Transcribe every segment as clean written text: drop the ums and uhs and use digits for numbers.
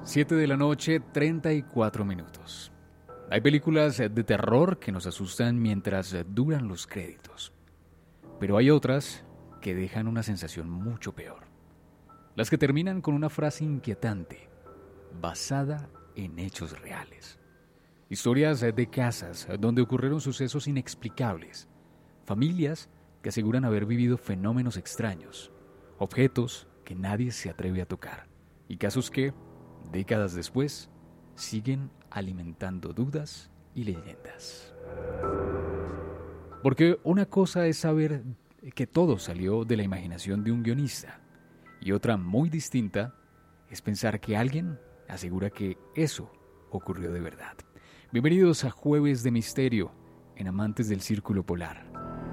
7 de la noche, 34 minutos. Hay películas de terror que nos asustan mientras duran los créditos. Pero hay otras que dejan una sensación mucho peor. Las que terminan con una frase inquietante, basada en hechos reales. Historias de casas donde ocurrieron sucesos inexplicables. Familias que aseguran haber vivido fenómenos extraños. Objetos que nadie se atreve a tocar. Y casos que, décadas después, siguen alimentando dudas y leyendas. Porque una cosa es saber que todo salió de la imaginación de un guionista, y otra muy distinta es pensar que alguien asegura que eso ocurrió de verdad. Bienvenidos a Jueves de Misterio en Amantes del Círculo Polar.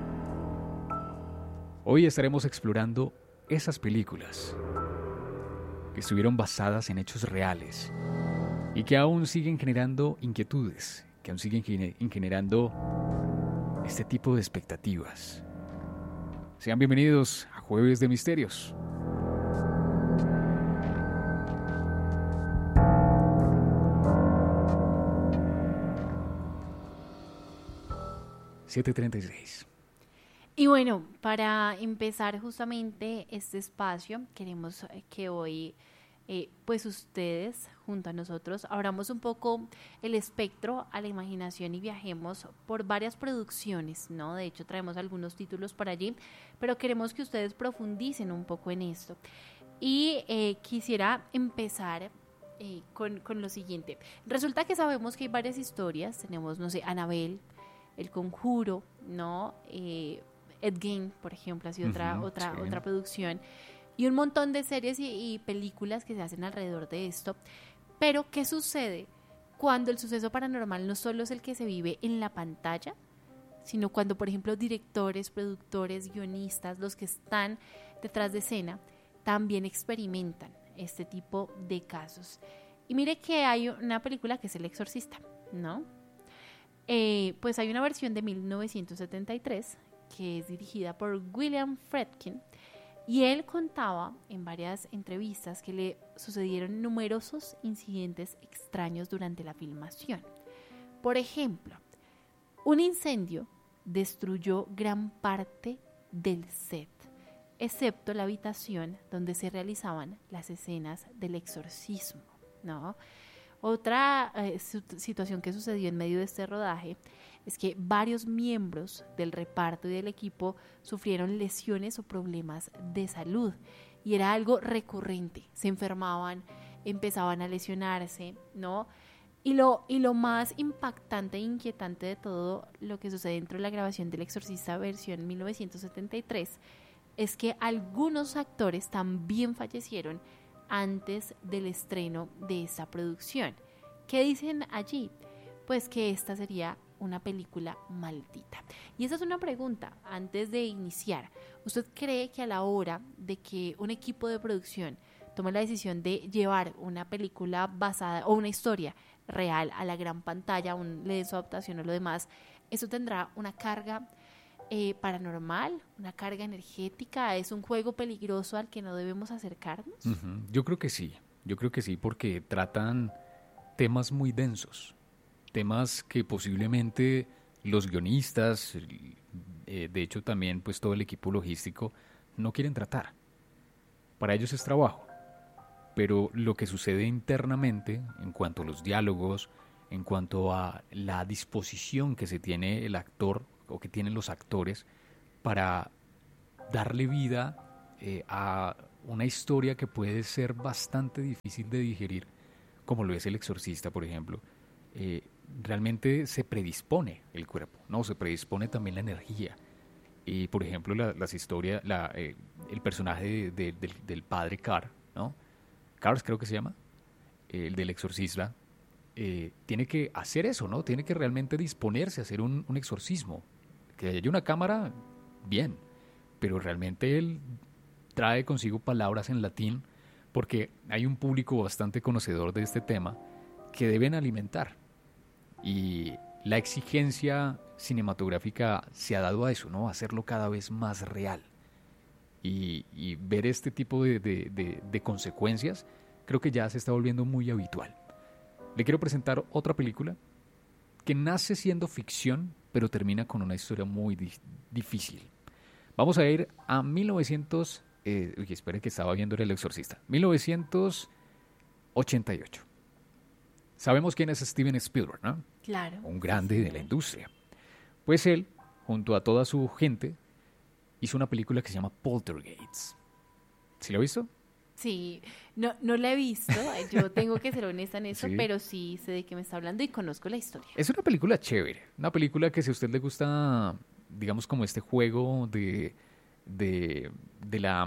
Hoy estaremos explorando esas películas que estuvieron basadas en hechos reales y que aún siguen generando inquietudes, que aún siguen generando este tipo de expectativas. Sean bienvenidos a Jueves de Misterios. (7:36) Y bueno, para empezar justamente este espacio, queremos que hoy, pues ustedes, junto a nosotros, abramos un poco el espectro a la imaginación y viajemos por varias producciones, ¿no? De hecho, traemos algunos títulos por allí, pero queremos que ustedes profundicen un poco en esto. Y quisiera empezar con lo siguiente. Resulta que sabemos que hay varias historias, tenemos, no sé, Annabelle, El Conjuro, ¿no? Ed Gein, por ejemplo, ha sido otra producción, y un montón de series y películas que se hacen alrededor de esto. Pero, ¿qué sucede cuando el suceso paranormal no solo es el que se vive en la pantalla, sino cuando, por ejemplo, directores, productores, guionistas, los que están detrás de escena, también experimentan este tipo de casos? Y mire que hay una película que es El Exorcista, ¿no? Pues hay una versión de 1973 que es dirigida por William Friedkin, y él contaba en varias entrevistas que le sucedieron numerosos incidentes extraños durante la filmación. Por ejemplo, un incendio destruyó gran parte del set, excepto la habitación donde se realizaban las escenas del exorcismo, ¿no? Otra situación que sucedió en medio de este rodaje es que varios miembros del reparto y del equipo sufrieron lesiones o problemas de salud, y era algo recurrente. Se enfermaban, empezaban a lesionarse, ¿no? Y lo más impactante e inquietante de todo lo que sucede dentro de la grabación del Exorcista versión 1973 es que algunos actores también fallecieron antes del estreno de esta producción. ¿Qué dicen allí? Pues que esta sería una película maldita. Y esa es una pregunta antes de iniciar. ¿Usted cree que a la hora de que un equipo de producción tome la decisión de llevar una película basada o una historia real a la gran pantalla, le dé su adaptación o lo demás, eso tendrá una carga paranormal, una carga energética? ¿Es un juego peligroso al que no debemos acercarnos? Yo creo que sí, porque tratan temas muy densos, temas que posiblemente los guionistas, de hecho también pues todo el equipo logístico, no quieren tratar. Para ellos es trabajo, pero lo que sucede internamente en cuanto a los diálogos, en cuanto a la disposición que se tiene el actor o que tienen los actores para darle vida a una historia que puede ser bastante difícil de digerir, como lo es El Exorcista, por ejemplo, realmente se predispone el cuerpo, ¿no? Se predispone también la energía. Y por ejemplo, las historias, el personaje del padre Carr, ¿no? Carr creo que se llama, el del Exorcista, tiene que hacer eso, ¿no? Tiene que realmente disponerse a hacer un exorcismo. Que haya una cámara, bien, pero realmente él trae consigo palabras en latín porque hay un público bastante conocedor de este tema que deben alimentar, y la exigencia cinematográfica se ha dado a eso, ¿no? A hacerlo cada vez más real, y ver este tipo de consecuencias creo que ya se está volviendo muy habitual. Le quiero presentar otra película que nace siendo ficción, pero termina con una historia muy difícil. Vamos a ir a 1900... espere que estaba viendo El Exorcista. 1988. Sabemos quién es Steven Spielberg, ¿no? Claro. Un grande de la industria. Pues él, junto a toda su gente, hizo una película que se llama Poltergeist. ¿Sí lo ha visto? Sí, no la he visto, yo tengo que ser honesta en eso, Sí. pero sí sé de qué me está hablando y conozco la historia. Es una película chévere. Una película que si a usted le gusta, digamos, como este juego de la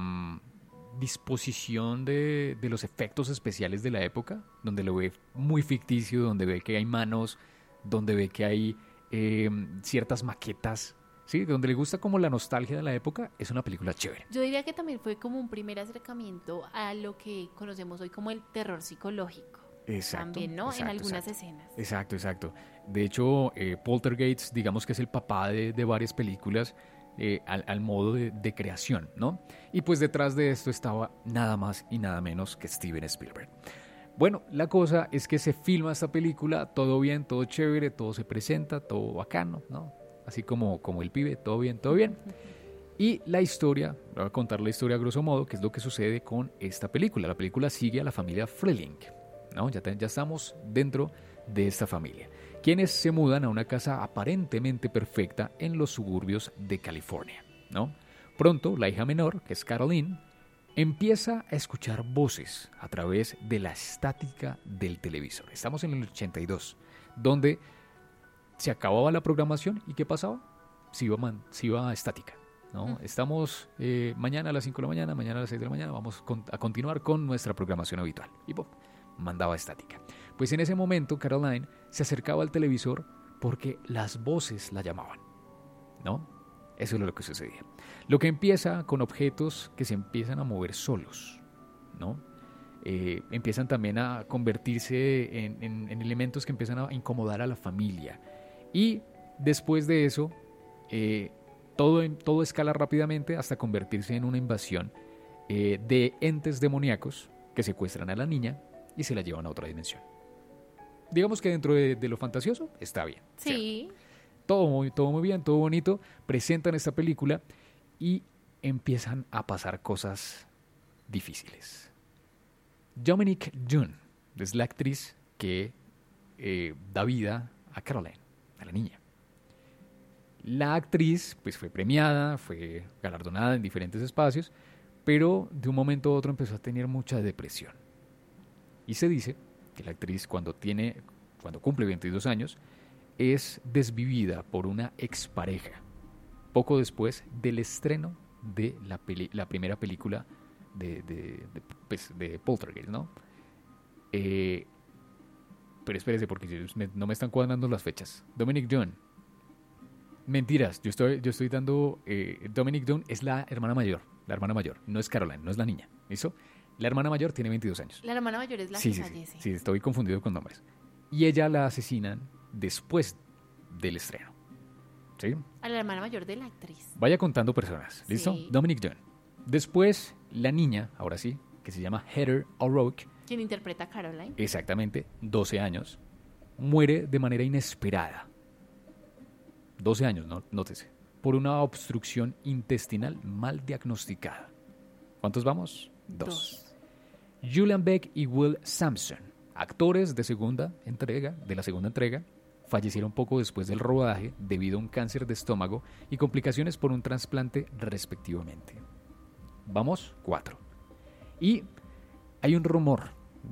disposición de los efectos especiales de la época, donde lo ve muy ficticio, donde ve que hay manos, donde ve que hay ciertas maquetas, ¿sí? Donde le gusta como la nostalgia de la época, es una película chévere. Yo diría que también fue como un primer acercamiento a lo que conocemos hoy como el terror psicológico. Exacto. También, ¿no? Exacto, En algunas exacto. escenas. Exacto. De hecho, Poltergeist, digamos que es el papá de varias películas al modo de creación, ¿no? Y pues detrás de esto estaba nada más y nada menos que Steven Spielberg. Bueno, la cosa es que se filma esta película, todo bien, todo chévere, todo se presenta, todo bacano, ¿no? Así como el pibe, todo bien, todo bien. Y la historia, voy a contar la historia a grosso modo, que es lo que sucede con esta película. La película sigue a la familia Freling, ¿no? Ya estamos dentro de esta familia, quienes se mudan a una casa aparentemente perfecta en los suburbios de California, ¿no? Pronto, la hija menor, que es Caroline, empieza a escuchar voces a través de la estática del televisor. Estamos en el 82, donde se acababa la programación y ¿qué pasaba? Se iba estática, ¿no? Estamos mañana a las 5 de la mañana, mañana a las 6 de la mañana, vamos a continuar con nuestra programación habitual. Y ¡pum! Mandaba estática. Pues en ese momento Caroline se acercaba al televisor porque las voces la llamaban, ¿no? Eso es lo que sucedía. Lo que empieza con objetos que se empiezan a mover solos, ¿no? Empiezan también a convertirse en elementos que empiezan a incomodar a la familia. Y después de eso, todo escala rápidamente hasta convertirse en una invasión de entes demoníacos que secuestran a la niña y se la llevan a otra dimensión. Digamos que dentro de lo fantasioso está bien. Sí. ¿Cierto? Todo muy bien, todo bonito. Presentan esta película y empiezan a pasar cosas difíciles. Dominique Dunne es la actriz que da vida a Caroline, a la niña. La actriz pues fue premiada, fue galardonada en diferentes espacios, pero de un momento a otro empezó a tener mucha depresión. Y se dice que la actriz cuando cumple 22 años es desvivida por una expareja poco después del estreno de la primera película de Poltergeist, ¿no? Pero espérese porque no me están cuadrando las fechas. Dominique Dunne. Mentiras, yo estoy dando... Dominique Dunne es la hermana mayor, no es Caroline, no es la niña, ¿listo? La hermana mayor tiene 22 años. La hermana mayor es la que fallece. Sí, estoy confundido con nombres. Y ella la asesinan después del estreno. ¿Sí? A la hermana mayor de la actriz. Vaya contando personas, ¿listo? Sí. Dominique Dunne. Después, la niña, ahora sí, que se llama Heather O'Rourke, Quien interpreta a Caroline. exactamente, 12 años, muere de manera inesperada. 12 años, nótese, por una obstrucción intestinal mal diagnosticada. ¿Cuántos vamos? Dos. Julian Beck y Will Sampson, actores de la segunda entrega, fallecieron poco después del rodaje debido a un cáncer de estómago y complicaciones por un trasplante respectivamente. Vamos, 4. Y hay un rumor